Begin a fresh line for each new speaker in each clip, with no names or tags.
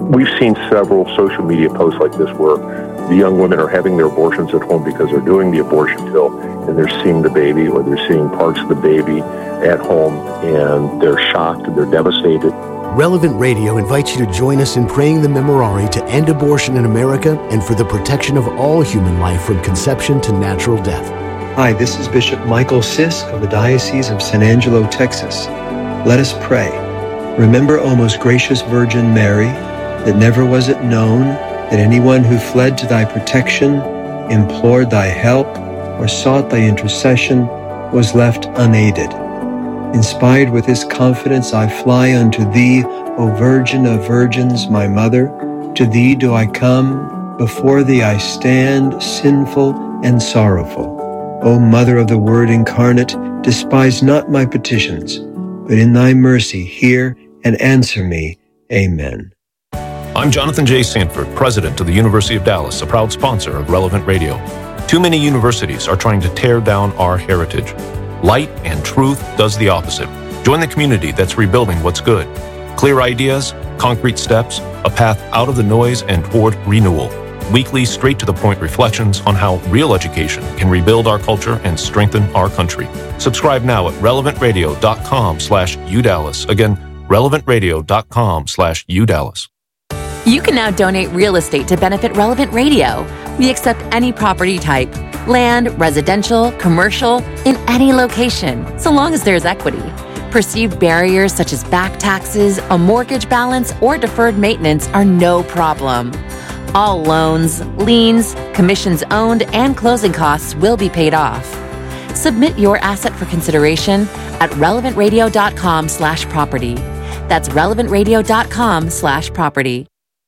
we've seen several social media posts like this where the young women are having their abortions at home because they're doing the abortion pill and they're seeing the baby or they're seeing parts of the baby at home and they're shocked and they're devastated.
Relevant Radio invites you to join us in praying the Memorare to end abortion in America and for the protection of all human life from conception to natural death.
Hi, this is Bishop Michael Sisk of the Diocese of San Angelo, Texas. Let us pray. Remember, O most gracious Virgin Mary, that never was it known that anyone who fled to thy protection, implored thy help, or sought thy intercession was left unaided. Inspired with this confidence, I fly unto thee, O Virgin of Virgins, my Mother. To thee do I come, before thee I stand, sinful and sorrowful. O Mother of the Word incarnate, despise not my petitions, but in thy mercy hear and answer me. Amen.
I'm Jonathan J. Sanford, President of the University of Dallas, a proud sponsor of Relevant Radio. Too many universities are trying to tear down our heritage. Light and truth does the opposite. Join the community that's rebuilding what's good. Clear ideas, concrete steps, a path out of the noise and toward renewal. Weekly, straight-to-the-point reflections on how real education can rebuild our culture and strengthen our country. Subscribe now at relevantradio.com/UDallas. Again, relevantradio.com/UDallas.
You can now donate real estate to benefit Relevant Radio. We accept any property type, land, residential, commercial, in any location, so long as there's equity. Perceived barriers such as back taxes, a mortgage balance, or deferred maintenance are no problem. All loans, liens, commissions owned, and closing costs will be paid off. Submit your asset for consideration at relevantradio.com/property. That's relevantradio.com/property.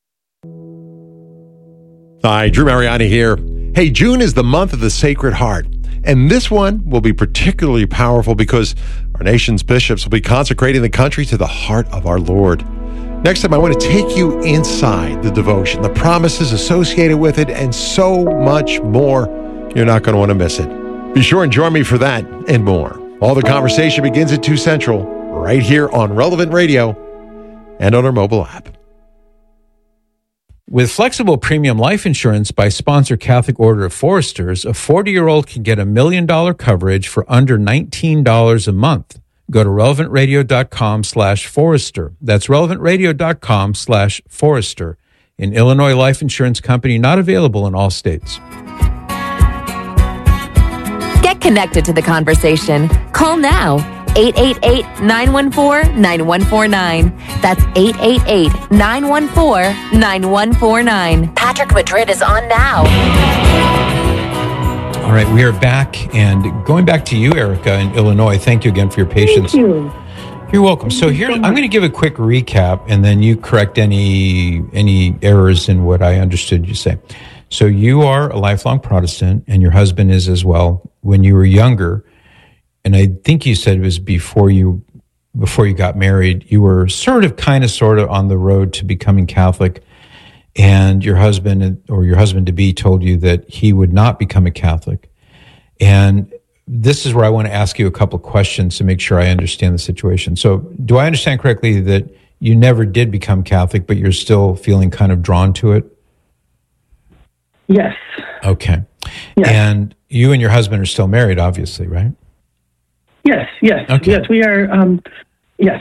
Hi, Drew Mariani here. Hey, June is the month of the Sacred Heart, and this one will be particularly powerful because our nation's bishops will be consecrating the country to the heart of our Lord. Next time, I want to take you inside the devotion, the promises associated with it, and so much more. You're not going to want to miss it. Be sure and join me for that and more. All the conversation begins at 2 Central, right here on Relevant Radio and on our mobile app.
With flexible premium life insurance by Sponsor Catholic Order of Foresters, a 40-year-old can get $1 million coverage for under $19 a month. Go to relevantradio.com/Forester. That's relevantradio.com/Forester. An Illinois life insurance company not available in all states.
Get connected to the conversation. Call now. 888-914-9149. That's 888-914-9149. Patrick Madrid is on now.
All right, we are back, and going back to you, Erica, in Illinois. Thank you again for your patience.
Thank you.
You're welcome. So here, I'm going to give a quick recap, and then you correct any errors in what I understood you say. So you are a lifelong Protestant, and your husband is as well. When you were younger, and I think you said it was before you got married, you were sort of on the road to becoming Catholic, and your husband to be told you that he would not become a Catholic. And this is where I want to ask you a couple of questions to make sure I understand the situation. So do I understand correctly that you never did become Catholic, but you're still feeling kind of drawn to it?
Yes.
Okay.
Yes.
And you and your husband are still married, obviously, right?
Yes.
Okay.
Yes, we are. Yes.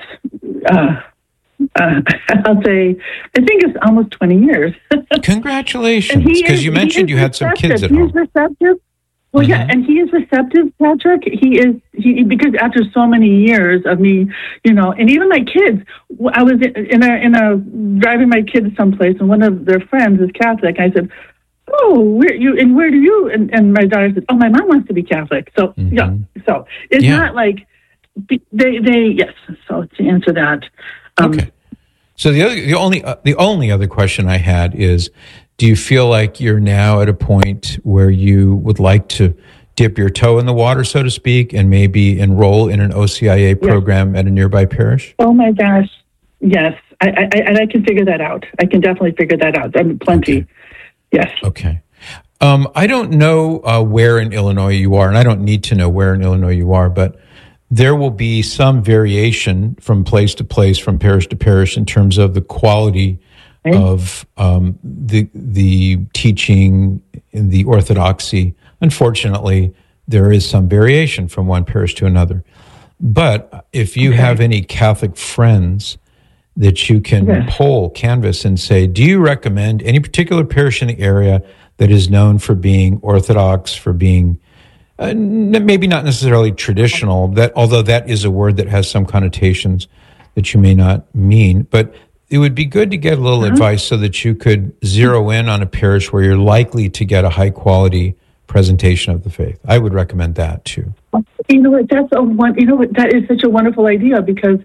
I'll say, I think it's almost 20 years.
Congratulations. Because you mentioned you had some kids at home.
He's receptive. Well,
Mm-hmm.
yeah, and he is receptive, Patrick. He because after so many years of me, and even my kids, I was in a driving my kids someplace, and one of their friends is Catholic. I said, "Oh, where do you?" And my daughter said, "Oh, my mom wants to be Catholic." So yeah, so it's not like they yes. So to answer that,
okay. So the only other question I had is, do you feel like you're now at a point where you would like to dip your toe in the water, so to speak, and maybe enroll in an OCIA program at a nearby parish?
Oh my gosh, yes. I can figure that out. I can definitely figure that out. Plenty.
Okay.
Yes.
Okay. I don't know where in Illinois you are, and I don't need to know where in Illinois you are, but there will be some variation from place to place, from parish to parish, in terms of the quality of the teaching, the orthodoxy. Unfortunately, there is some variation from one parish to another. But if you have any Catholic friends that you can poll, canvass, and say, do you recommend any particular parish in the area that is known for being Orthodox, for being maybe not necessarily traditional, that although that is a word that has some connotations that you may not mean, but it would be good to get a little advice so that you could zero in on a parish where you're likely to get a high quality presentation of the faith. I would recommend that too.
You know what? That is such a wonderful idea, because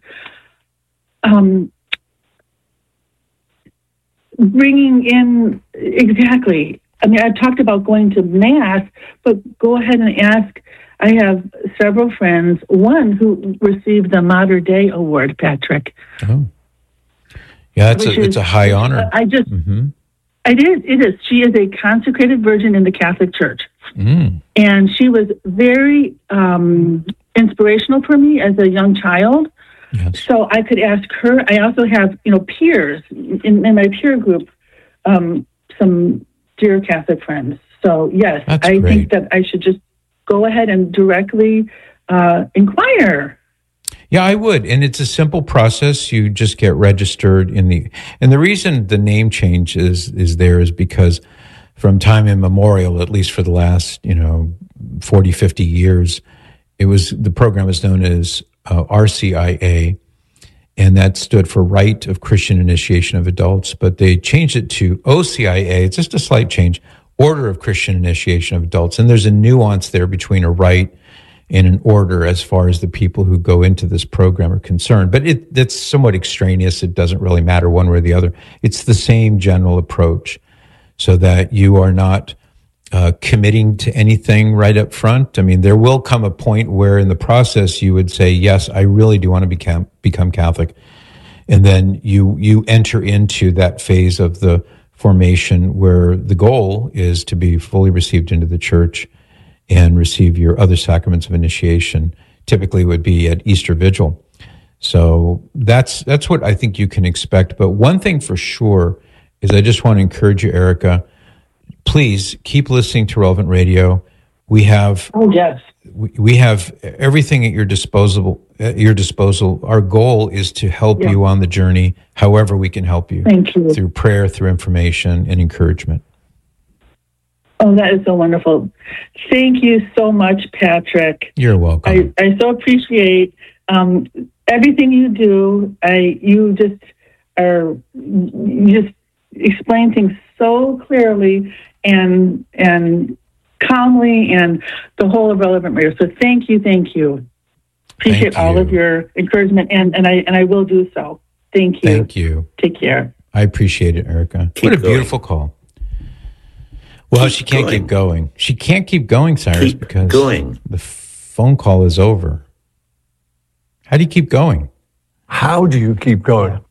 bringing in exactly. I mean, I've talked about going to Mass, but go ahead and ask. I have several friends, one who received the Mater Dei Award, Patrick.
Oh. Yeah, it's a high honor.
It is. She is a consecrated virgin in the Catholic Church. And she was very inspirational for me as a young child.
Yes.
So I could ask her. I also have, peers in my peer group, some dear Catholic friends. So yes,
That's
I
great.
think that I should just go ahead and directly inquire.
Yeah, I would. And it's a simple process. You just get registered and the reason the name change is there is because from time immemorial, at least for the last, 40, 50 years, the program is known as RCIA, and that stood for Rite of Christian Initiation of Adults, but they changed it to OCIA. It's just a slight change, Order of Christian Initiation of Adults. And there's a nuance there between a rite and an order as far as the people who go into this program are concerned. But that's somewhat extraneous. It doesn't really matter one way or the other. It's the same general approach, so that you are not committing to anything right up front. I mean, there will come a point where in the process you would say, yes, I really do want to become Catholic. And then you enter into that phase of the formation where the goal is to be fully received into the church and receive your other sacraments of initiation. Typically would be at Easter Vigil. So that's what I think you can expect. But one thing for sure is I just want to encourage you, Erica, please keep listening to Relevant Radio. We have we have everything at your disposal. Our goal is to help you on the journey, however we can help you.
Thank you.
Through prayer, through information, and encouragement.
Oh, that is so wonderful. Thank you so much, Patrick.
You're welcome.
I so appreciate everything you do. You just explain things so clearly and calmly, and the whole of Relevant Radio. So thank you. Appreciate all of your encouragement, and I will do so. Thank you.
Thank you.
Take care.
I appreciate it, Erica. What a beautiful call. Well, she can't keep going. She can't keep going, Cyrus, because the phone call is over. How do you keep going?
How do you keep going?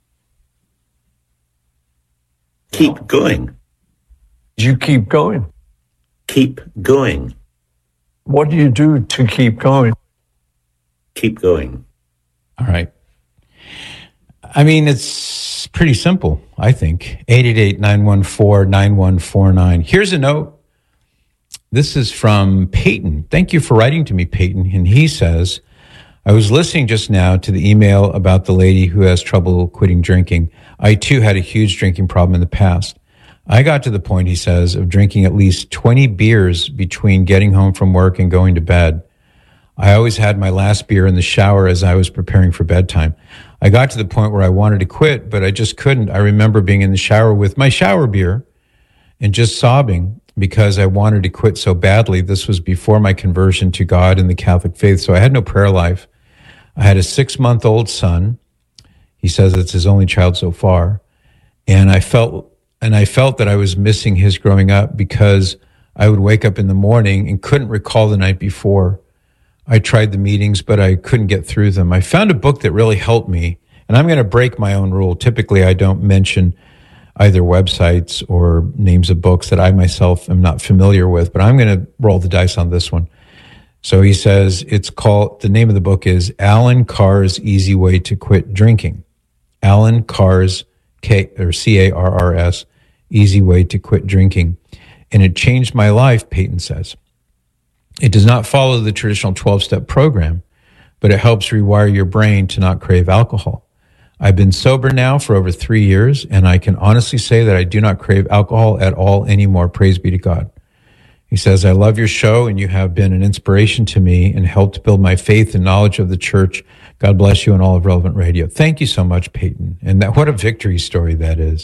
Keep going.
You keep going.
Keep going.
What do you do to keep going?
Keep going.
All right. I mean, it's pretty simple, I think. 888-914-9149. Here's a note. This is from Peyton. Thank you for writing to me, Peyton. And he says, I was listening just now to the email about the lady who has trouble quitting drinking. I, too, had a huge drinking problem in the past. I got to the point, he says, of drinking at least 20 beers between getting home from work and going to bed. I always had my last beer in the shower as I was preparing for bedtime. I got to the point where I wanted to quit, but I just couldn't. I remember being in the shower with my shower beer and just sobbing because I wanted to quit so badly. This was before my conversion to God and the Catholic faith, so I had no prayer life. I had a 6-month-old son. He says it's his only child so far. And I felt that I was missing his growing up because I would wake up in the morning and couldn't recall the night before. I tried the meetings, but I couldn't get through them. I found a book that really helped me, and I'm going to break my own rule. Typically, I don't mention either websites or names of books that I myself am not familiar with, but I'm going to roll the dice on this one. So he says the name of the book is Alan Carr's Easy Way to Quit Drinking. Alan Carr's CARRS, Easy Way to Quit Drinking. And it changed my life, Peyton says. It does not follow the traditional 12-step program, but it helps rewire your brain to not crave alcohol. I've been sober now for over 3 years, and I can honestly say that I do not crave alcohol at all anymore. Praise be to God. He says, I love your show, and you have been an inspiration to me and helped build my faith and knowledge of the church. God bless you and all of Relevant Radio. Thank you so much, Peyton. And what a victory story that is.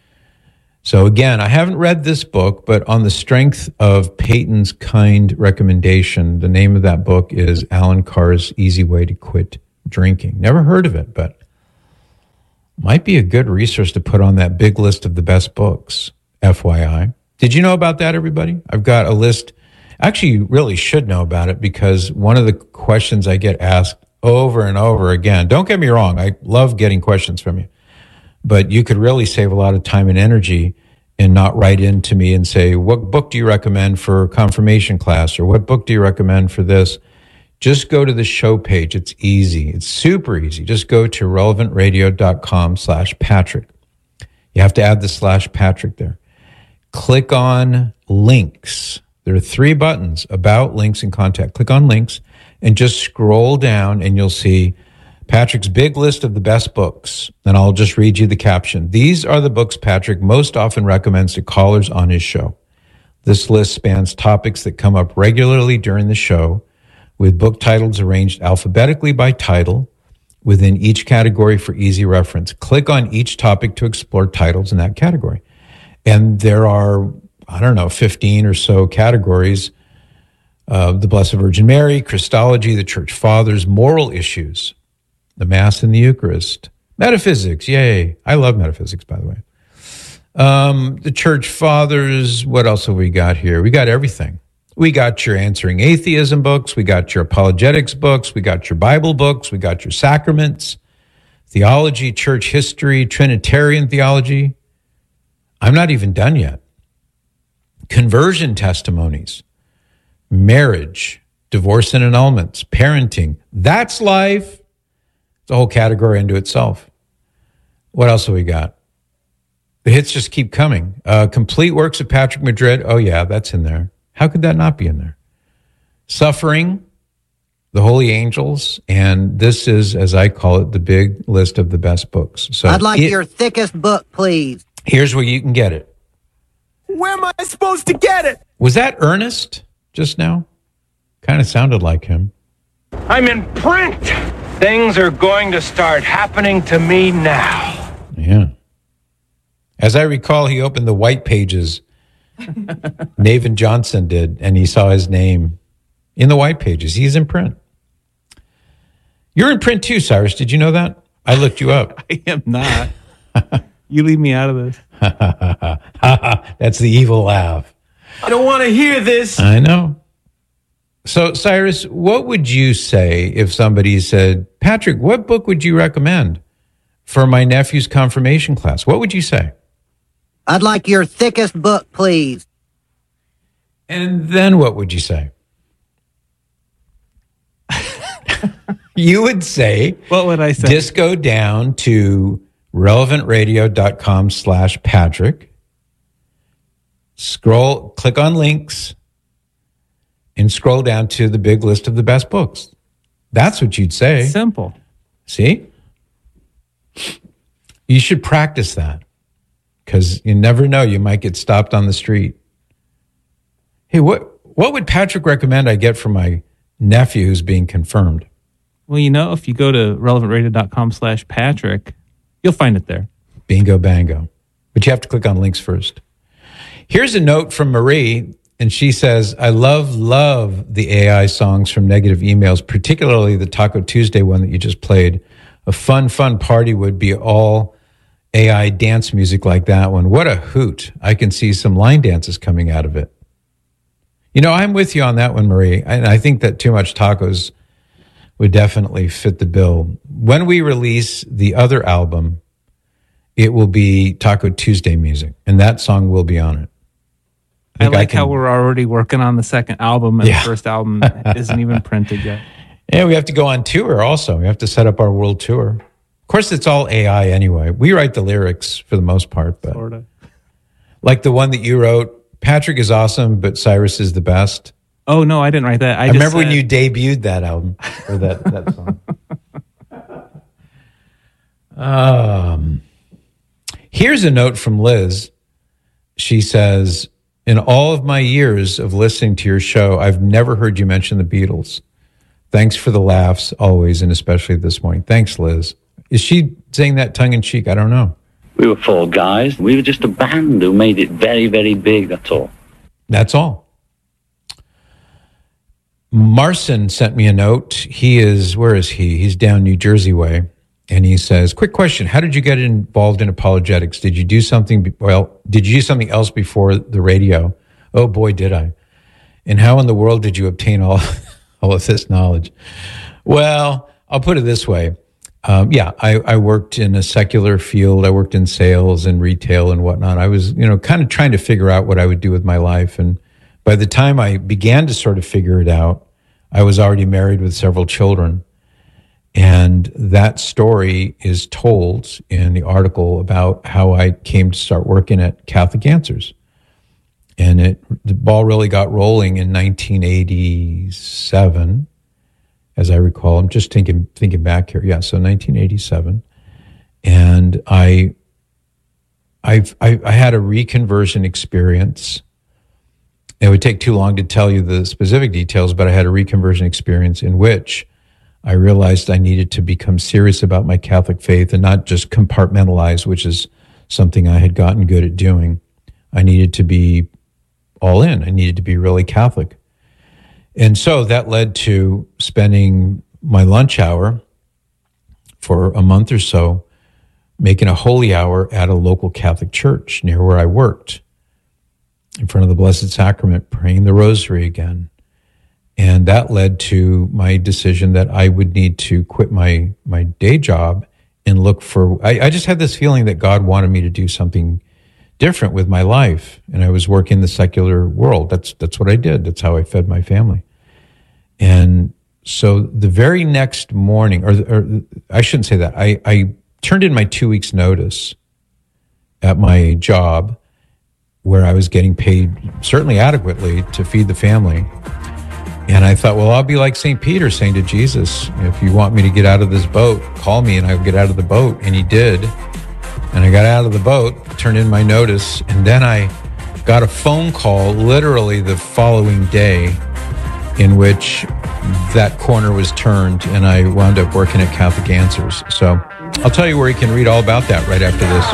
So again, I haven't read this book, but on the strength of Peyton's kind recommendation, the name of that book is Alan Carr's Easy Way to Quit Drinking. Never heard of it, but might be a good resource to put on that big list of the best books, FYI. Did you know about that, everybody? I've got a list. Actually, you really should know about it because one of the questions I get asked over and over again, don't get me wrong, I love getting questions from you, but you could really save a lot of time and energy and not write into me and say, what book do you recommend for confirmation class? Or what book do you recommend for this? Just go to the show page. It's easy. It's super easy. Just go to relevantradio.com/Patrick. You have to add the /Patrick there. Click on links. There are 3 buttons, about, links, and contact. Click on links and just scroll down and you'll see Patrick's big list of the best books. And I'll just read you the caption. These are the books Patrick most often recommends to callers on his show. This list spans topics that come up regularly during the show, with book titles arranged alphabetically by title within each category for easy reference. Click on each topic to explore titles in that category. And there are, 15 or so categories. The Blessed Virgin Mary, Christology, the Church Fathers, moral issues, the Mass and the Eucharist, metaphysics, yay. I love metaphysics, by the way. The Church Fathers, what else have we got here? We got everything. We got your Answering Atheism books. We got your apologetics books. We got your Bible books. We got your sacraments, theology, church history, Trinitarian theology. I'm not even done yet. Conversion testimonies, marriage, divorce and annulments, parenting. That's life. It's a whole category into itself. What else have we got? The hits just keep coming. Complete works of Patrick Madrid. Oh, yeah, that's in there. How could that not be in there? Suffering, the Holy Angels, and this is, as I call it, the big list of the best books. So
I'd like your thickest book, please.
Here's where you can get it.
Where am I supposed to get it?
Was that Ernest just now? Kind of sounded like him.
I'm in print. Things are going to start happening to me now.
Yeah. As I recall, he opened the white pages. Navin Johnson did, and he saw his name in the white pages. He's in print. You're in print too, Cyrus. Did you know that? I looked you up.
I am not. You leave me out of this.
That's the evil laugh.
I don't want to hear this.
I know. So, Cyrus, what would you say if somebody said, Patrick, what book would you recommend for my nephew's confirmation class? What would you say?
I'd like your thickest book, please.
And then what would you say? You would say,
what would I say?
Just go down to relevantradio.com/Patrick. Click on links and scroll down to the big list of the best books. That's what you'd say.
Simple.
See? You should practice that because you never know. You might get stopped on the street. Hey, what would Patrick recommend I get for my nephew who's being confirmed?
Well, if you go to relevantradio.com/Patrick, you'll find it there.
Bingo, bango. But you have to click on links first. Here's a note from Marie, and she says, I love the AI songs from Negative Emails, particularly the Taco Tuesday one that you just played. A fun party would be all AI dance music like that one. What a hoot. I can see some line dances coming out of it. I'm with you on that one, Marie. And I think that Too Much Tacos would definitely fit the bill. When we release the other album, it will be Taco Tuesday music, and that song will be on it.
I like how we're already working on the second album, and the first album isn't even printed yet.
Yeah, we have to go on tour also. We have to set up our world tour. Of course, it's all AI anyway. We write the lyrics for the most part, but
Sorta.
like the one that you wrote, Patrick is awesome, but Cyrus is the best.
Oh, no, I didn't write that.
I remember when you debuted that album, or that song. Here's a note from Liz. She says, in all of my years of listening to your show, I've never heard you mention the Beatles. Thanks for the laughs always, and especially this morning. Thanks, Liz. Is she saying that tongue-in-cheek? I don't know.
We were 4 guys. We were just a band who made it very, very big, that's all.
That's all. Marcin sent me a note. Where is he? He's down New Jersey way. And he says, quick question. How did you get involved in apologetics? Did you do something else before the radio? Oh boy, did I. And how in the world did you obtain all of this knowledge? Well, I'll put it this way. I worked in a secular field. I worked in sales and retail and whatnot. I was, kind of trying to figure out what I would do with my life. And by the time I began to sort of figure it out, I was already married with several children. And that story is told in the article about how I came to start working at Catholic Answers. And the ball really got rolling in 1987, as I recall. I'm just thinking back here. Yeah, so 1987. And I had a reconversion experience. It would take too long to tell you the specific details, but I had a reconversion experience in which I realized I needed to become serious about my Catholic faith and not just compartmentalize, which is something I had gotten good at doing. I needed to be all in. I needed to be really Catholic. And so that led to spending my lunch hour for a month or so making a holy hour at a local Catholic church near where I worked, in front of the Blessed Sacrament, praying the rosary again. And that led to my decision that I would need to quit my day job and look for, I just had this feeling that God wanted me to do something different with my life. And I was working in the secular world. That's what I did. That's how I fed my family. And so the very next morning, or I shouldn't say that, I turned in my 2 weeks notice at my job where I was getting paid certainly adequately to feed the family. And I thought, well, I'll be like St. Peter saying to Jesus, if you want me to get out of this boat, call me and I'll get out of the boat. And he did. And I got out of the boat, turned in my notice, and then I got a phone call literally the following day in which that corner was turned and I wound up working at Catholic Answers. So I'll tell you where you can read all about that right after this.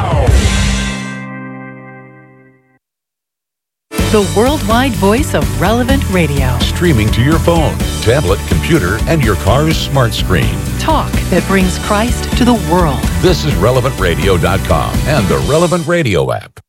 The worldwide voice of Relevant Radio.
Streaming to your phone, tablet, computer, and your car's smart screen.
Talk that brings Christ to the world.
This is RelevantRadio.com and the Relevant Radio app.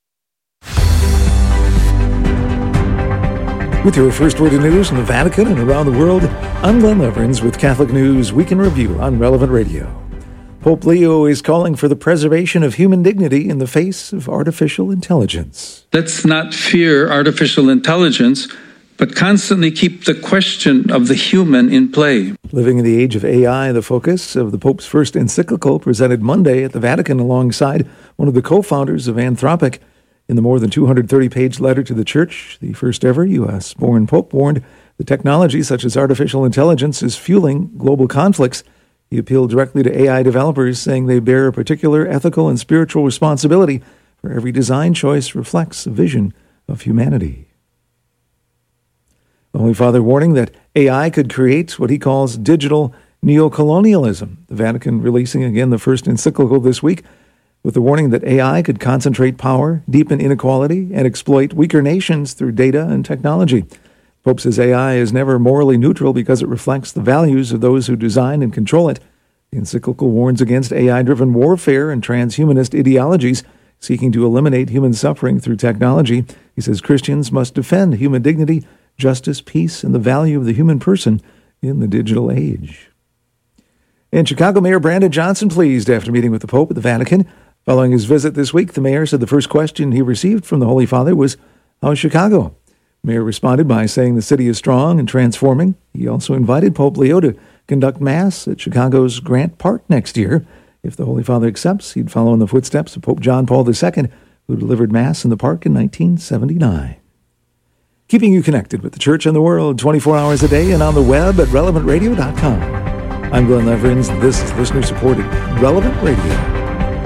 With your first word of news from the Vatican and around the world, I'm Glenn Leverins with Catholic News Week in Review on Relevant Radio. Pope Leo is calling for the preservation of human dignity in the face of artificial intelligence.
Let's not fear artificial intelligence, but constantly keep the question of the human in play.
Living in the age of AI, the focus of the Pope's first encyclical presented Monday at the Vatican alongside one of the co-founders of Anthropic. In the more than 230-page letter to the Church, the first ever U.S.-born Pope warned that technology such as artificial intelligence is fueling global conflicts. He appealed directly to AI developers, saying they bear a particular ethical and spiritual responsibility, for every design choice reflects a vision of humanity. The Holy Father warning that AI could create what he calls digital neocolonialism. The Vatican releasing again the first encyclical this week, with the warning that AI could concentrate power, deepen inequality, and exploit weaker nations through data and technology. Pope says AI is never morally neutral because it reflects the values of those who design and control it. The encyclical warns against AI-driven warfare and transhumanist ideologies seeking to eliminate human suffering through technology. He says Christians must defend human dignity, justice, peace, and the value of the human person in the digital age. And Chicago Mayor Brandon Johnson pleased after meeting with the Pope at the Vatican. Following his visit this week, the mayor said the first question he received from the Holy Father was, "How's Chicago?" The mayor responded by saying the city is strong and transforming. He also invited Pope Leo to conduct Mass at Chicago's Grant Park next year. If the Holy Father accepts, he'd follow in the footsteps of Pope John Paul II, who delivered Mass in the park in 1979. Keeping you connected with the Church and the world 24 hours a day and on the web at relevantradio.com. I'm Glenn Leverins. This is listener-supported Relevant Radio.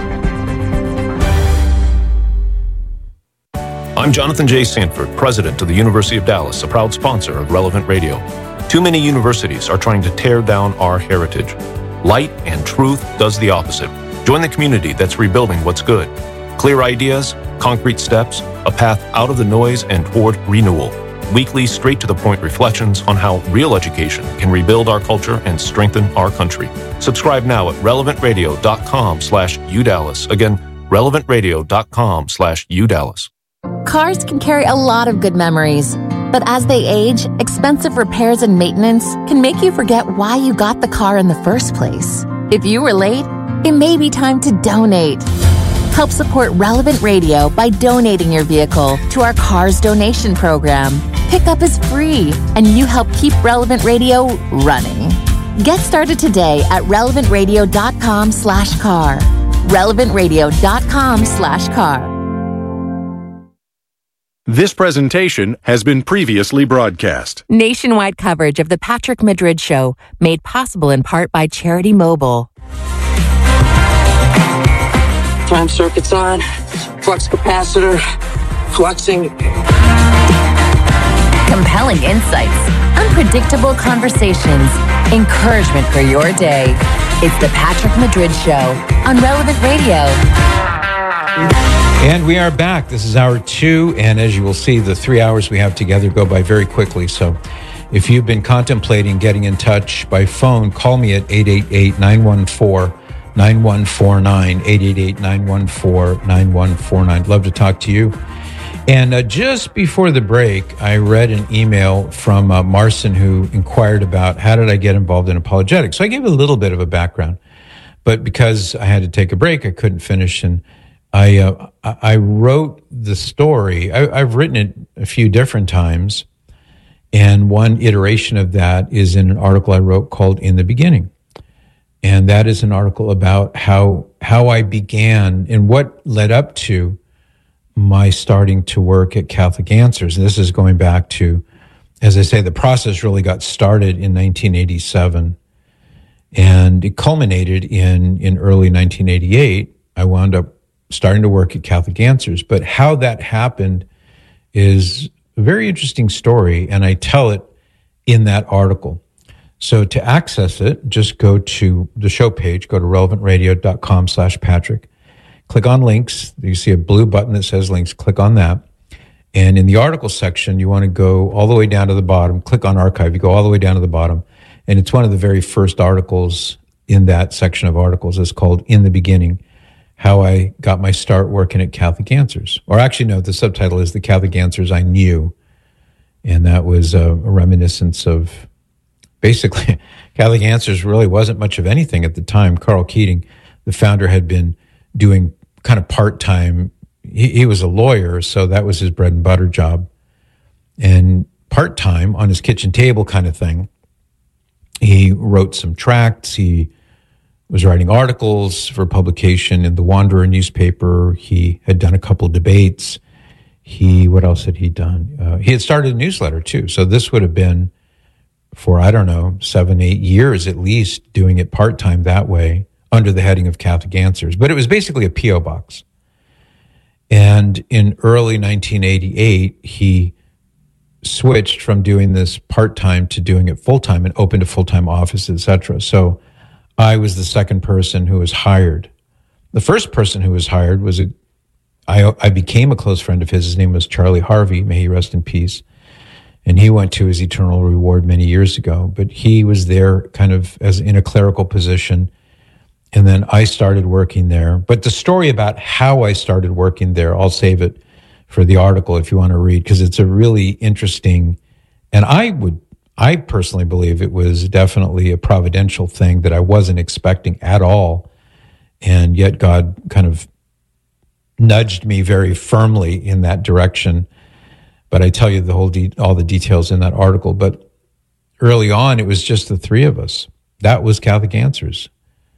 I'm Jonathan J. Sanford, president of the University of Dallas, a proud sponsor of Relevant Radio. Too many universities are trying to tear down our heritage. Light and truth does the opposite. Join the community that's rebuilding what's good. Clear ideas, concrete steps, a path out of the noise and toward renewal. Weekly, straight-to-the-point reflections on how real education can rebuild our culture and strengthen our country. Subscribe now at relevantradio.com/UDallas. Again, relevantradio.com/UDallas.
Cars can carry a lot of good memories, but as they age, expensive repairs and maintenance can make you forget why you got the car in the first place. If you were late, it may be time to donate. Help support Relevant Radio by donating your vehicle to our Cars Donation Program. Pickup is free, and you help keep Relevant Radio running. Get started today at relevantradio.com/car. relevantradio.com/car.
This presentation has been previously broadcast.
Nationwide coverage of the Patrick Madrid Show, made possible in part by Charity Mobile.
Prime circuit's on, flux capacitor, fluxing.
Compelling insights, unpredictable conversations, encouragement for your day. It's the Patrick Madrid Show on Relevant Radio.
And we are back. This is hour 2, and as you will see, the 3 hours we have together go by very quickly. So if you've been contemplating getting in touch by phone, call me at 888-914-9149, 888-914-9149. Love to talk to you. And just before the break, I read an email from Marcin, who inquired about how did I get involved in apologetics. So I gave a little bit of a background, but because I had to take a break, I couldn't finish. And I wrote the story. I've written it a few different times, and one iteration of that is in an article I wrote called In the Beginning. And that is an article about how I began and what led up to my starting to work at Catholic Answers. And this is going back to, as I say, the process really got started in 1987, and it culminated in early 1988. I wound up starting to work at Catholic Answers. But how that happened is a very interesting story, and I tell it in that article. So to access it, just go to the show page, go to relevantradio.com/Patrick. Click on links. You see a blue button that says links. Click on that. And in the article section, you want to go all the way down to the bottom. Click on archive. You go all the way down to the bottom. And it's one of the very first articles in that section of articles. It's called In the Beginning, How I Got My Start Working at Catholic Answers. Or actually, no, the subtitle is The Catholic Answers I Knew. And that was a reminiscence of basically Catholic Answers really wasn't much of anything at the time. Carl Keating, the founder, had been doing kind of part-time. He was a lawyer, so that was his bread and butter job. And part-time on his kitchen table kind of thing, he wrote some tracts. He was writing articles for publication in the Wanderer newspaper. He had done a couple of debates. What else had he done? He had started a newsletter too. So this would have been for, 7-8 years at least, doing it part-time that way under the heading of Catholic Answers. But it was basically a P.O. box. And in early 1988, he switched from doing this part-time to doing it full-time and opened a full-time office, etc. So I was the second person who was hired. The first person who was hired was I became a close friend of his. His name was Charlie Harvey. May he rest in peace. And he went to his eternal reward many years ago. But he was there kind of as in a clerical position. And then I started working there. But the story about how I started working there, I'll save it for the article if you want to read, because it's a really interesting, and I personally believe it was definitely a providential thing that I wasn't expecting at all. And yet God kind of nudged me very firmly in that direction. But I tell you all the details in that article. But early on, it was just the three of us. That was Catholic Answers.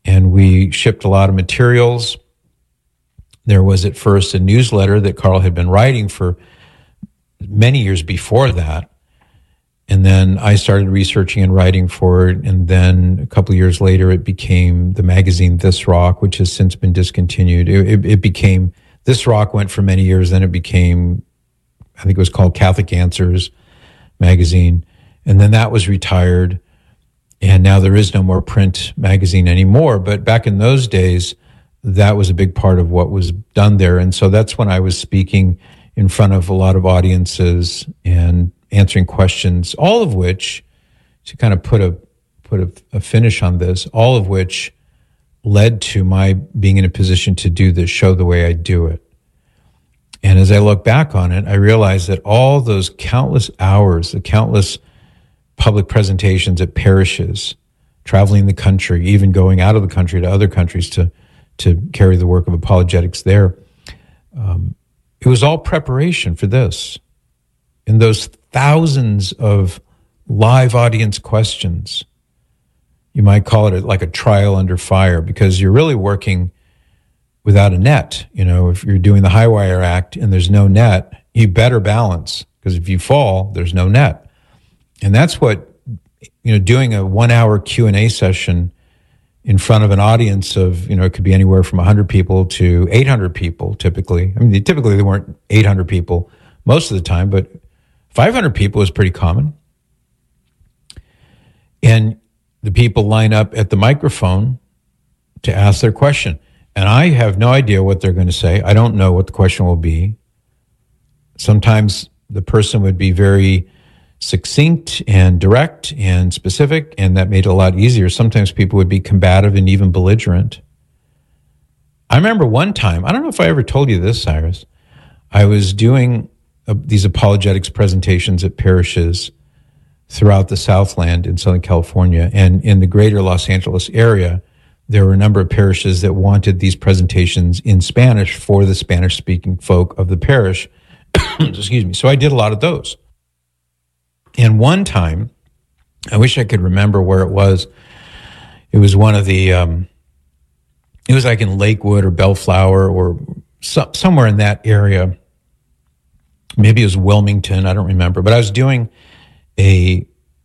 and we shipped a lot of materials. There was at first a newsletter that Carl had been writing for many years before that. And then I started researching and writing for it. And then a couple of years later, it became the magazine This Rock, which has since been discontinued. It became, This Rock went for many years. Then it became, I think it was called Catholic Answers magazine. And then that was retired. And now there is no more print magazine anymore. But back in those days, that was a big part of what was done there. And so that's when I was speaking in front of a lot of audiences and answering questions, all of which, to kind of put a finish on this, all of which led to my being in a position to do this show the way I do it. And as I look back on it, I realized that all those countless hours, the countless public presentations at parishes, traveling the country, even going out of the country to other countries to carry the work of apologetics there, it was all preparation for this. In those thousands of live audience questions, you might call it like a trial under fire, because you're really working without a net. You know, if you're doing the high wire act and there's no net, you better balance, because if you fall, there's no net. And that's what, you know, doing a 1 hour Q&A session in front of an audience of, you know, it could be anywhere from 100 people to 800 people typically. I mean, typically they weren't 800 people most of the time, but 500 people is pretty common. And the people line up at the microphone to ask their question. And I have no idea what they're going to say. I don't know what the question will be. Sometimes the person would be very succinct and direct and specific, and that made it a lot easier. Sometimes people would be combative and even belligerent. I remember one time, I don't know if I ever told you this, Cyrus, I was doing these apologetics presentations at parishes throughout the Southland in Southern California, and in the greater Los Angeles area, there were a number of parishes that wanted these presentations in Spanish for the Spanish-speaking folk of the parish. Excuse me. So I did a lot of those. And one time, I wish I could remember where it was. It was one of the, it was like in Lakewood or Bellflower or somewhere in that area. Maybe it was Wilmington, I don't remember. But I was doing an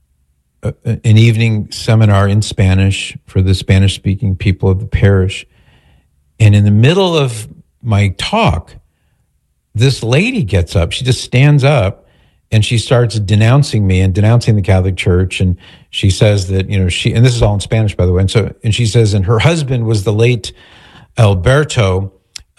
evening seminar in Spanish for the Spanish-speaking people of the parish. And in the middle of my talk, this lady gets up. She just stands up and she starts denouncing me and denouncing the Catholic Church. And she says that, you know, and this is all in Spanish, by the way. And she says, and her husband was the late Alberto,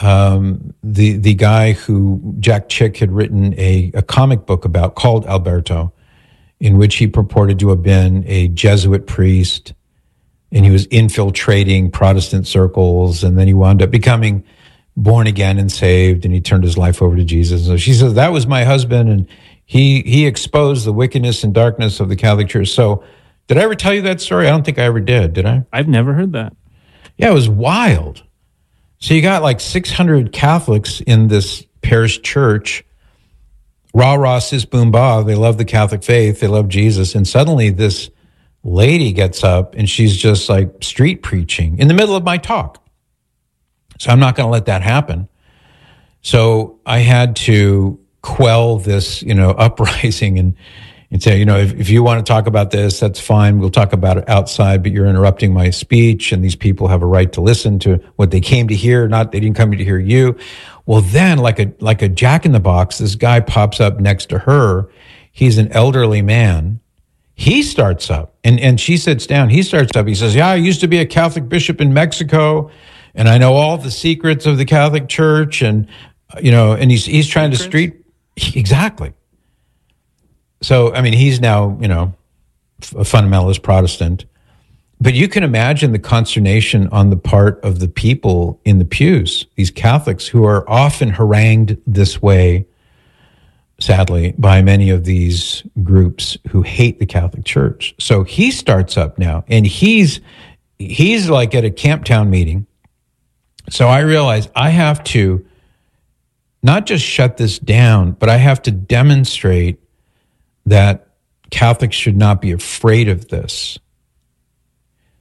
the guy who Jack Chick had written a comic book about called Alberto, in which he purported to have been a Jesuit priest, and he was infiltrating Protestant circles, and then he wound up becoming born again and saved, and he turned his life over to Jesus. So she says, that was my husband, and he exposed the wickedness and darkness of the Catholic Church. So did I ever tell you that story? I don't think I ever did I?
I've never heard that.
Yeah, it was wild. So you got like 600 Catholics in this parish church. Rah, rah, sis, boom, bah. They love the Catholic faith. They love Jesus. And suddenly this lady gets up and she's just like street preaching in the middle of my talk. So I'm not going to let that happen. So I had to quell this, you know, uprising and say, you know, if you want to talk about this, that's fine. We'll talk about it outside, but you're interrupting my speech, and these people have a right to listen to what they came to hear. They didn't come to hear you. Well, then like a jack in the box, this guy pops up next to her. He's an elderly man. He starts up and she sits down. He starts up. He says, yeah, I used to be a Catholic bishop in Mexico, and I know all the secrets of the Catholic Church. And, you know, and he's trying to street. Exactly. So, I mean, he's now, you know, a fundamentalist Protestant. But you can imagine the consternation on the part of the people in the pews, these Catholics who are often harangued this way, sadly, by many of these groups who hate the Catholic Church. So he starts up now, and he's like at a Camptown meeting. So I realize I have to not just shut this down, but I have to demonstrate that Catholics should not be afraid of this.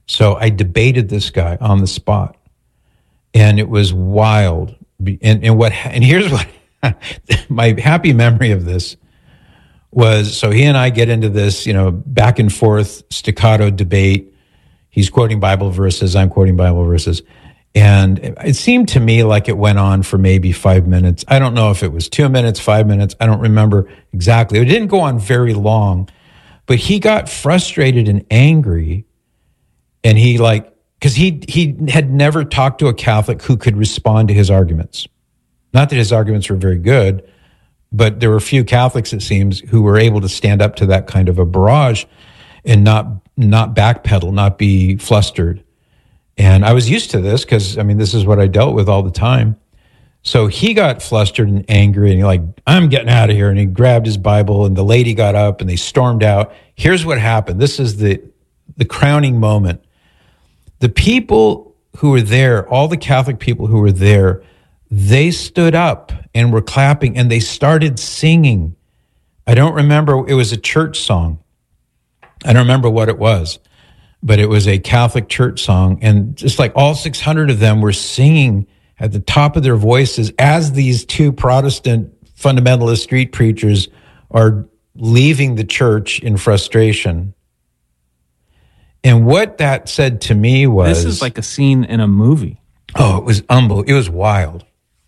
So I debated this guy on the spot, and it was wild. And here's what my happy memory of this was. So he and I get into this, back and forth staccato debate. He's quoting Bible verses, I'm quoting Bible verses. And it seemed to me like it went on for maybe 5 minutes. I don't know if it was 2 minutes, 5 minutes. I don't remember exactly. It didn't go on very long, but he got frustrated and angry. And because he had never talked to a Catholic who could respond to his arguments. Not that his arguments were very good, but there were few Catholics, it seems, who were able to stand up to that kind of a barrage and not backpedal, not be flustered. And I was used to this because, this is what I dealt with all the time. So he got flustered and angry and I'm getting out of here. And he grabbed his Bible and the lady got up and they stormed out. Here's what happened. This is the crowning moment. The people who were there, all the Catholic people who were there, they stood up and were clapping and they started singing. I don't remember. It was a church song. I don't remember what it was, but it was a Catholic church song. And just like all 600 of them were singing at the top of their voices as these two Protestant fundamentalist street preachers are leaving the church in frustration. And what that said to me was...
This is like a scene in a movie.
Oh, it was unbelievable. It was wild.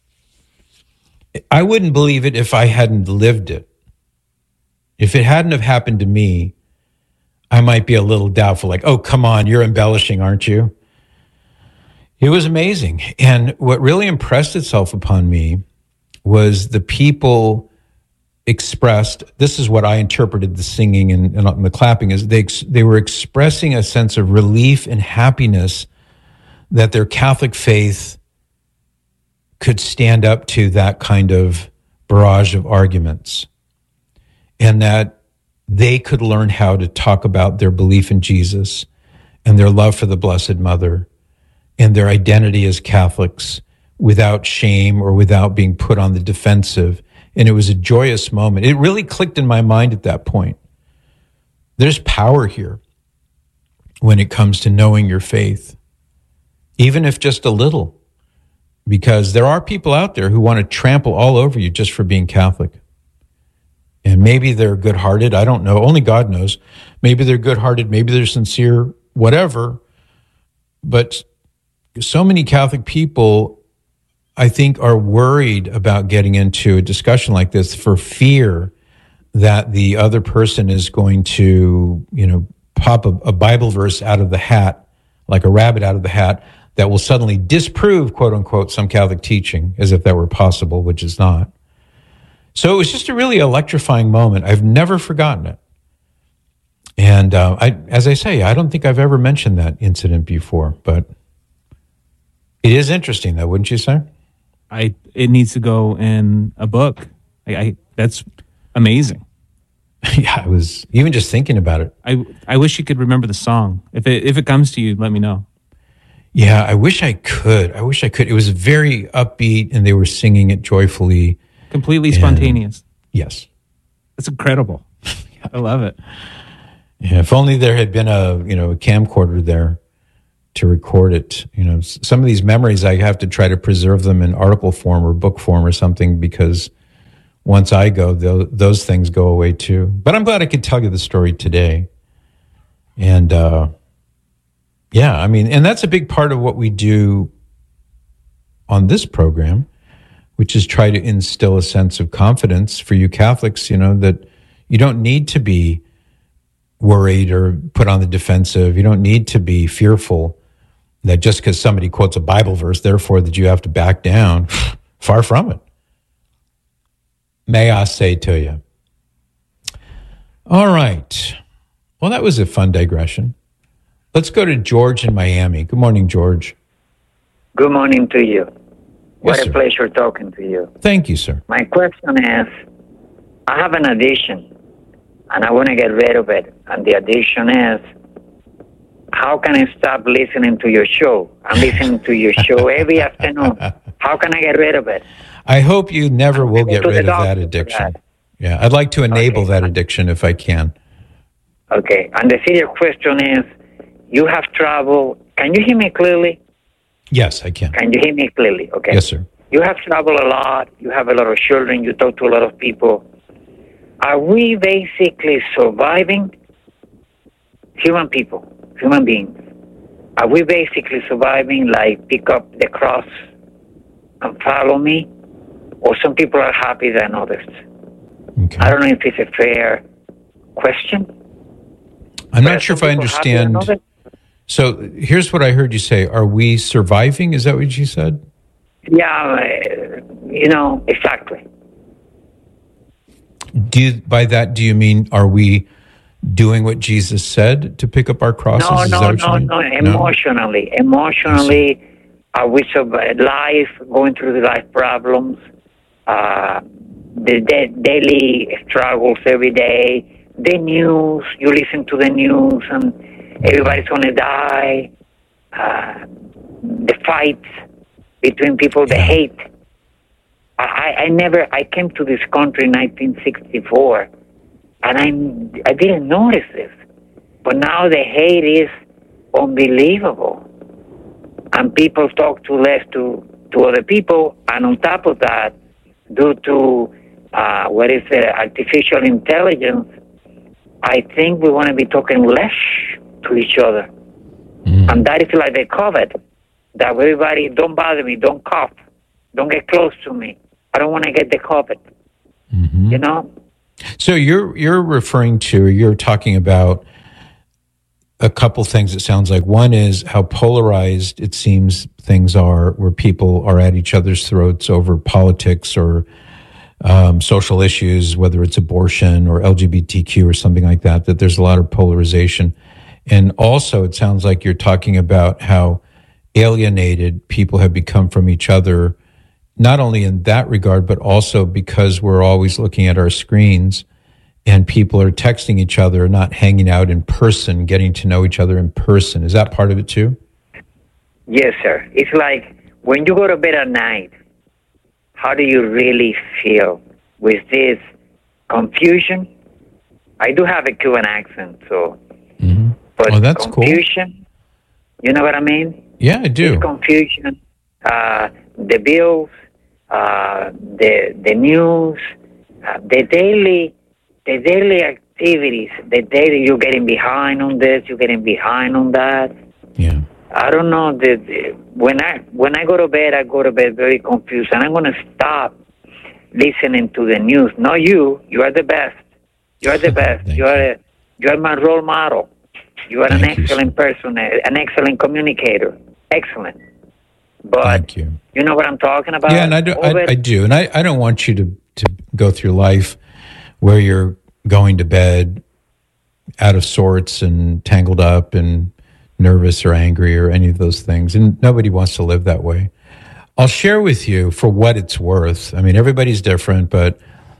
I wouldn't believe it if I hadn't lived it. If it hadn't have happened to me, I might be a little doubtful, oh, come on, you're embellishing, aren't you? It was amazing. And what really impressed itself upon me was the people expressed, this is what I interpreted the singing and the clapping, is they were expressing a sense of relief and happiness that their Catholic faith could stand up to that kind of barrage of arguments, and that they could learn how to talk about their belief in Jesus and their love for the Blessed Mother and their identity as Catholics without shame or without being put on the defensive. And it was a joyous moment. It really clicked in my mind at that point. There's power here when it comes to knowing your faith, even if just a little, because there are people out there who want to trample all over you just for being Catholic. And maybe they're good-hearted. I don't know. Only God knows. Maybe they're good-hearted. Maybe they're sincere, whatever. But so many Catholic people, I think, are worried about getting into a discussion like this for fear that the other person is going to, pop a Bible verse out of the hat, like a rabbit out of the hat, that will suddenly disprove, quote unquote, some Catholic teaching, as if that were possible, which is not. So it was just a really electrifying moment. I've never forgotten it. And as I say, I don't think I've ever mentioned that incident before, but it is interesting, though, wouldn't you say?
It needs to go in a book. That's amazing.
Yeah, I was even just thinking about it.
I wish you could remember the song. If it comes to you, let me know.
Yeah, I wish I could. It was very upbeat, and they were singing it joyfully.
Completely spontaneous.
Yes.
That's incredible. I love it.
Yeah, if only there had been a camcorder there to record it. Some of these memories, I have to try to preserve them in article form or book form or something, because once I go, those things go away too. But I'm glad I could tell you the story today. And and that's a big part of what we do on this program, which is try to instill a sense of confidence for you Catholics, that you don't need to be worried or put on the defensive. You don't need to be fearful that just because somebody quotes a Bible verse, therefore that you have to back down. Far from it. May I say to you. All right. Well, that was a fun digression. Let's go to George in Miami. Good morning, George.
Good morning to you. What
Yes,
a
sir.
pleasure talking to you.
Thank you, sir.
My question is, I have an addiction, and I want to get rid of it. And the addiction is, how can I stop listening to your show? I'm listening to your show every afternoon. How can I get rid of it?
I hope you never will get
to the
rid of
doctor
that
for
addiction. Yeah, I'd like to enable that addiction if I can.
Okay, and the serious question is, you have traveled. Can you hear me clearly?
Yes, I can.
Can you hear me clearly? Okay.
Yes, sir.
You have traveled a lot. You have a lot of children. You talk to a lot of people. Are we basically surviving? Human beings. Are we basically surviving, like pick up the cross and follow me? Or some people are happier than others?
Okay.
I don't know if it's a fair question.
I'm not sure if I understand. So here's what I heard you say. Are we surviving? Is that what you said?
Yeah, exactly.
By that, do you mean, are we doing what Jesus said to pick up our crosses?
No. Emotionally, are we survive life, going through the life problems, the daily struggles every day, the news, you listen to the news and everybody's going to die, the fights between people, the hate. I came to this country in 1964, and I didn't notice this. But now the hate is unbelievable. And people talk too less to other people, and on top of that, due to artificial intelligence, I think we want to be talking less to each other. And that is like the COVID, that everybody, don't bother me, don't cough, don't get close to me. I don't want to get the COVID, you know?
So you're referring to, you're talking about a couple things, it sounds like. One is how polarized it seems things are, where people are at each other's throats over politics or social issues, whether it's abortion or LGBTQ or something like that, that there's a lot of polarization. And also it sounds like you're talking about how alienated people have become from each other, not only in that regard, but also because we're always looking at our screens and people are texting each other, not hanging out in person, getting to know each other in person. Is that part of it too?
Yes, sir. It's like when you go to bed at night, how do you really feel with this confusion? I do have a Cuban accent, so. But
that's
confusion, cool. You know what I mean?
Yeah, I do.
This confusion, the bills, the news, the daily activities, the daily, you're getting behind on this, you're getting behind on that.
Yeah.
I don't know. When I go to bed, I go to bed very confused, and I'm going to stop listening to the news. Not you. You are the best. You are the best. You are my role model. You are an excellent person, an excellent communicator. Excellent. But you know what I'm talking about?
Yeah, and I do. And I don't want you to go through life where you're going to bed out of sorts and tangled up and nervous or angry or any of those things. And nobody wants to live that way. I'll share with you for what it's worth. I mean, everybody's different, but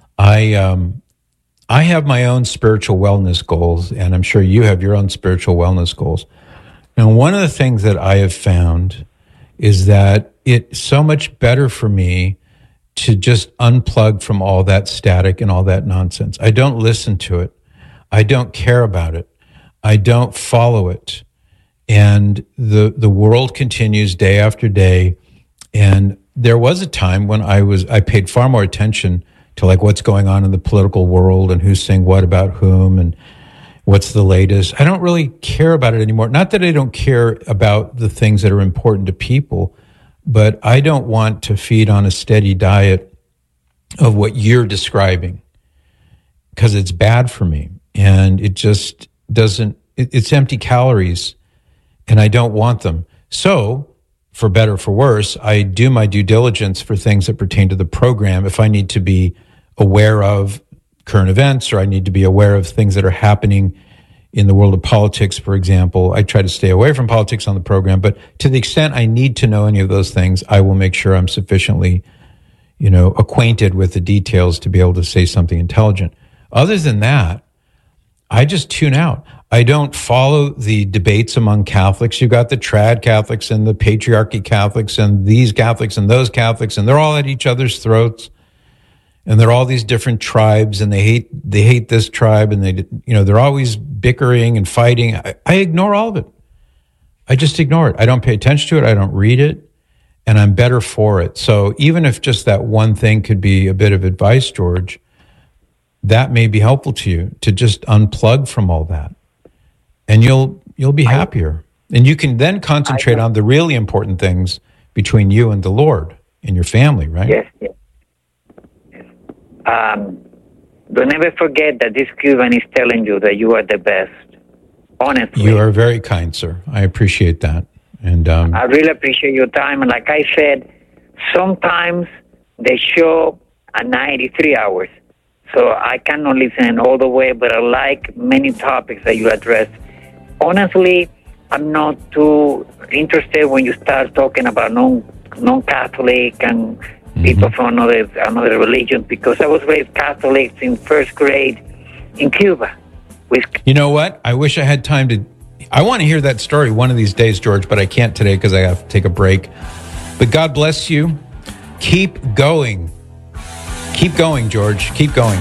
I have my own spiritual wellness goals, and I'm sure you have your own spiritual wellness goals. And one of the things that I have found is that it's so much better for me to just unplug from all that static and all that nonsense. I don't listen to it. I don't care about it. I don't follow it. And the world continues day after day. And there was a time when I paid far more attention to like what's going on in the political world and who's saying what about whom and what's the latest. I don't really care about it anymore. Not that I don't care about the things that are important to people, but I don't want to feed on a steady diet of what you're describing because it's bad for me. And it just doesn't, it's empty calories and I don't want them. So for better or for worse, I do my due diligence for things that pertain to the program. If I need to be aware of current events or I need to be aware of things that are happening in the world of politics, for example, I try to stay away from politics on the program. But to the extent I need to know any of those things, I will make sure I'm sufficiently, acquainted with the details to be able to say something intelligent. Other than that, I just tune out. I don't follow the debates among Catholics. You've got the trad Catholics and the patriarchy Catholics and these Catholics and those Catholics, and they're all at each other's throats. And they're all these different tribes, and they hate this tribe, and they're always bickering and fighting. I ignore all of it. I just ignore it. I don't pay attention to it. I don't read it, and I'm better for it. So even if just that one thing could be a bit of advice, George, that may be helpful to you to just unplug from all that, and you'll be happier. And you can then concentrate on the really important things between you and the Lord and your family, right?
Yes. Don't ever forget that this Cuban is telling you that you are the best. Honestly.
You are very kind, sir. I appreciate that. And
I really appreciate your time. And like I said, sometimes the show at night is 3 hours. So I cannot listen all the way, but I like many topics that you address. Honestly, I'm not too interested when you start talking about non-Catholic and people from another religion, because I was raised Catholic in first grade in Cuba.
You know what? I wish I had time to... I want to hear that story one of these days, George, but I can't today because I have to take a break. But God bless you. Keep going. Keep going, George. Keep going.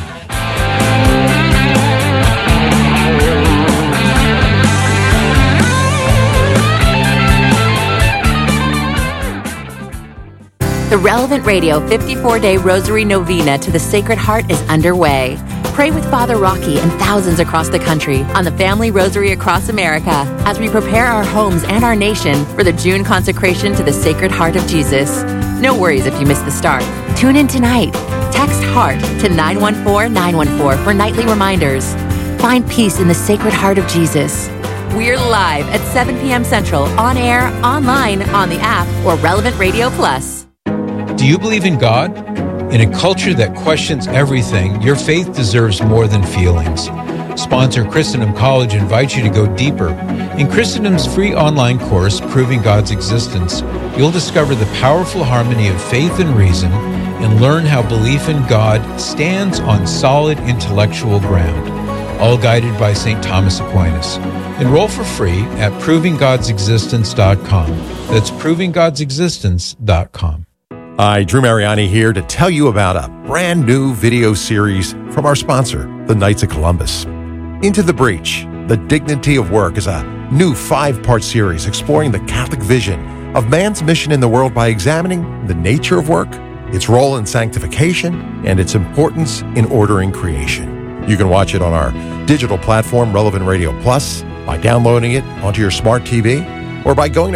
The Relevant Radio 54-Day Rosary Novena to the Sacred Heart is underway. Pray with Father Rocky and thousands across the country on the Family Rosary across America as we prepare our homes and our nation for the June consecration to the Sacred Heart of Jesus. No worries if you missed the start. Tune in tonight. Text HEART to 914-914 for nightly reminders. Find peace in the Sacred Heart of Jesus. We're live at 7 p.m. Central, on air, online, on the app, or Relevant Radio Plus.
Do you believe in God? In a culture that questions everything, your faith deserves more than feelings. Sponsor Christendom College invites you to go deeper. In Christendom's free online course, Proving God's Existence, you'll discover the powerful harmony of faith and reason and learn how belief in God stands on solid intellectual ground, all guided by St. Thomas Aquinas. Enroll for free at provinggodsexistence.com. That's provinggodsexistence.com.
Hi, Drew Mariani here to tell you about a brand new video series from our sponsor, the Knights of Columbus. Into the Breach, The Dignity of Work is a new 5-part series exploring the Catholic vision of man's mission in the world by examining the nature of work, its role in sanctification, and its importance in ordering creation. You can watch it on our digital platform, Relevant Radio Plus, by downloading it onto your smart TV, or by going to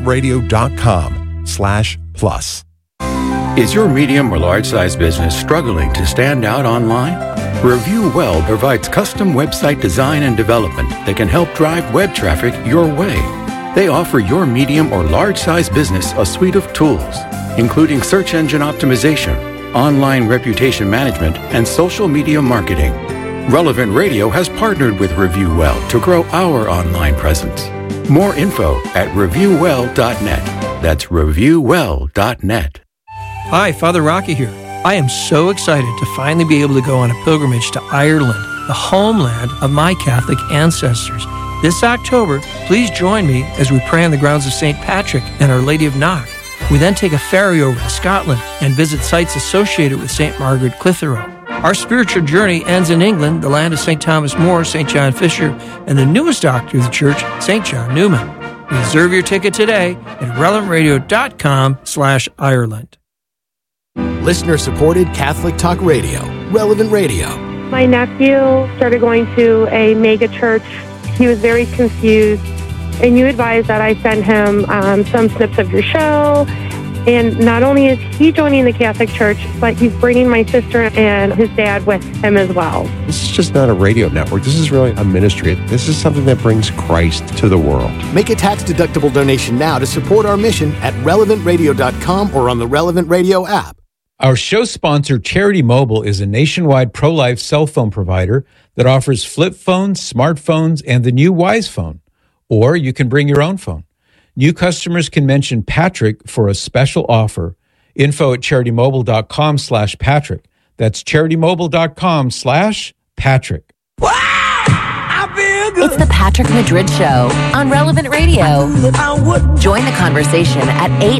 relevantradio.com/plus.
Is your medium or large-size business struggling to stand out online? Review Well provides custom website design and development that can help drive web traffic your way. They offer your medium or large-size business a suite of tools, including search engine optimization, online reputation management, and social media marketing. Relevant Radio has partnered with Review Well to grow our online presence. More info at reviewwell.net. That's reviewwell.net.
Hi, Father Rocky here. I am so excited to finally be able to go on a pilgrimage to Ireland, the homeland of my Catholic ancestors. This October, please join me as we pray on the grounds of St. Patrick and Our Lady of Knock. We then take a ferry over to Scotland and visit sites associated with St. Margaret Clitheroe. Our spiritual journey ends in England, the land of St. Thomas More, St. John Fisher, and the newest doctor of the church, St. John Newman. Reserve your ticket today at relevantradio.com/Ireland.
Listener-supported Catholic Talk Radio, Relevant Radio.
My nephew started going to a mega church. He was very confused, and you advised that I send him some snips of your show. And not only is he joining the Catholic Church, but he's bringing my sister and his dad with him as well.
This is just not a radio network. This is really a ministry. This is something that brings Christ to the world.
Make a tax-deductible donation now to support our mission at relevantradio.com or on the Relevant Radio app.
Our show sponsor, Charity Mobile, is a nationwide pro-life cell phone provider that offers flip phones, smartphones, and the new Wise phone. Or you can bring your own phone. New customers can mention Patrick for a special offer. Info at CharityMobile.com/Patrick. That's CharityMobile.com/Patrick.
It's the Patrick Madrid Show on Relevant Radio. Join the conversation at 8